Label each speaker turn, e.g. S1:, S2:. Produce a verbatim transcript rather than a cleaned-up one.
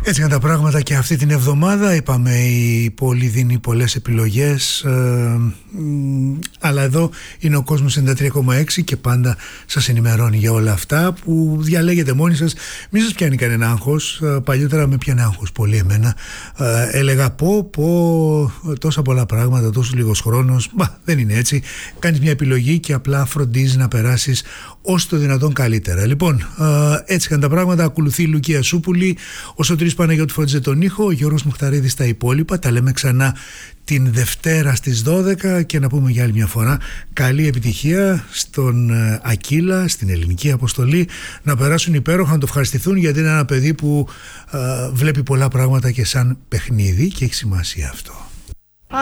S1: Έτσι είναι τα πράγματα και αυτή την εβδομάδα. Είπαμε, η πόλη δίνει πολλές επιλογές, ε, αλλά εδώ είναι ο κόσμος ενενήντα τρία κόμμα έξι και πάντα σας ενημερώνει για όλα αυτά που διαλέγετε μόνοι σας. Μην σας πιάνει κανένα άγχος. ε, παλιότερα με πιάνε άγχος πολύ εμένα. ε, έλεγα πω πω τόσα πολλά πράγματα, τόσο λίγος χρόνος. Μα δεν είναι έτσι. Κάνεις μια επιλογή και απλά φροντίζεις να περάσεις όσο το δυνατόν καλύτερα. Λοιπόν, ε, έτσι κάνουν τα πράγματα. Ακολουθεί η Λουκία Σούπουλη, ο Σωτήρης Παναγιώτη φώτιζε τον ήχο, ο Γιώργος Μουχταρίδης στα υπόλοιπα. Τα λέμε ξανά την Δευτέρα στις δώδεκα και να πούμε για άλλη μια φορά καλή επιτυχία στον Ακύλα, στην ελληνική αποστολή, να περάσουν υπέροχα, να το ευχαριστηθούν, γιατί είναι ένα παιδί που ε, βλέπει πολλά πράγματα και σαν παιχνίδι και έχει σημασία αυτό.